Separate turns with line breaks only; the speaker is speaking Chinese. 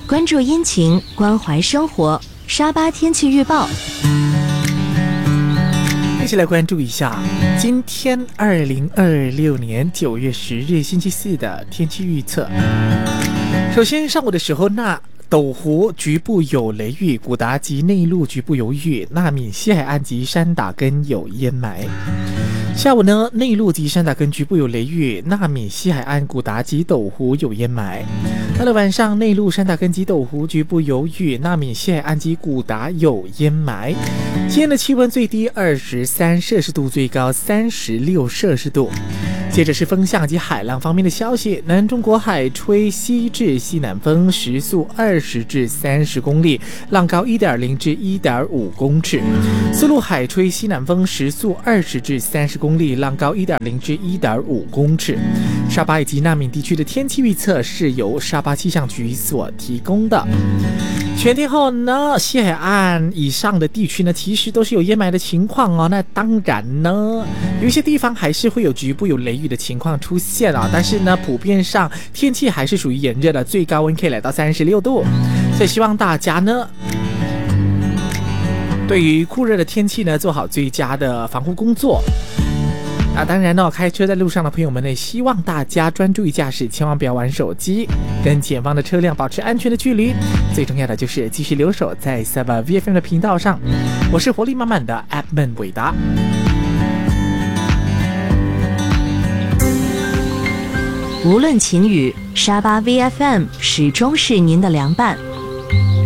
关注阴晴，关怀生活。沙巴天气预报，
一起来关注一下今天2026年9月10日星期四的天气预测。首先上午的时候，斗湖局部有雷雨，古达及内陆局部有雨，纳敏西海岸及山打根有烟霾。下午呢，内陆及山打根局部有雷雨，纳敏西海岸、古达及斗湖有烟霾。到了晚上，内陆山打根及斗湖局部有雨，纳敏西海岸及古达有烟霾。今天的气温最低23摄氏度，最高36摄氏度。接着是风向及海浪方面的消息，南中国海吹西至西南风，时速20至30公里，浪高1.0至1.5公尺。丝路海吹西南风，时速20至30公里，浪高1.0至1.5公尺。沙巴以及纳敏地区的天气预测是由沙巴气象局所提供的。全天候呢，西海岸以上的地区呢，其实都是有烟霾的情况哦。那当然呢，有一些地方还是会有局部有雷雨的情况出现啊。但是呢，普遍上天气还是属于炎热的，最高温可以来到36度。所以希望大家呢，对于酷热的天气呢，做好最佳的防护工作。当然呢，开车在路上的朋友们呢，希望大家专注于驾驶，千万不要玩手机，跟前方的车辆保持安全的距离。最重要的就是继续留守在 Sabah VFM 的频道上。我是活力满满的 Edmund 伟达。
无论晴雨，沙巴 VFM 始终是您的良伴。